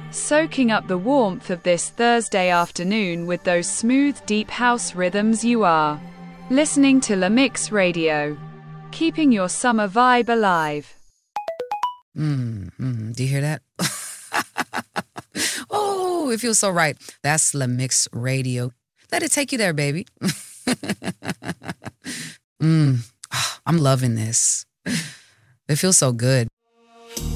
soaking up the warmth of this Thursday afternoon with those smooth, deep house rhythms. You are listening to La Mix Radio, keeping your summer vibe alive. Do you hear that? Oh, it feels so right. That's La Mix Radio. Let it take you there, baby. I'm loving this. It feels so good.